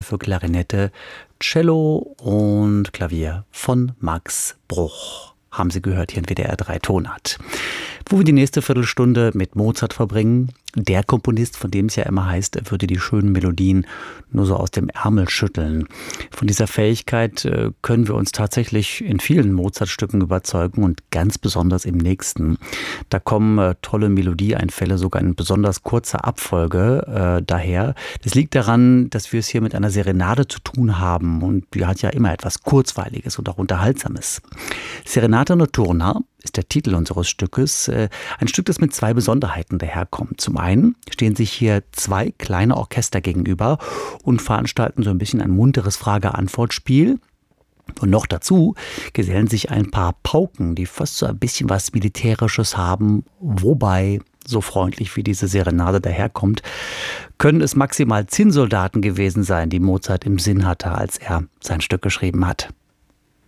für Klarinette, Cello und Klavier von Max Bruch. Haben Sie gehört, hier in WDR 3 Tonart. Wo wir die nächste Viertelstunde mit Mozart verbringen, der Komponist, von dem es ja immer heißt, er würde die schönen Melodien nur so aus dem Ärmel schütteln. Von dieser Fähigkeit können wir uns tatsächlich in vielen Mozart-Stücken überzeugen und ganz besonders im nächsten. Da kommen tolle Melodieeinfälle, sogar in besonders kurzer Abfolge daher. Das liegt daran, dass wir es hier mit einer Serenade zu tun haben und die hat ja immer etwas Kurzweiliges und auch Unterhaltsames. Serenata Notturna ist der Titel unseres Stückes. Ein Stück, das mit zwei Besonderheiten daherkommt. Zum einen stehen sich hier zwei kleine Orchester gegenüber und veranstalten so ein bisschen ein munteres Frage-Antwort-Spiel. Und noch dazu gesellen sich ein paar Pauken, die fast so ein bisschen was Militärisches haben, wobei, so freundlich wie diese Serenade daherkommt, können es maximal Zinnsoldaten gewesen sein, die Mozart im Sinn hatte, als er sein Stück geschrieben hat.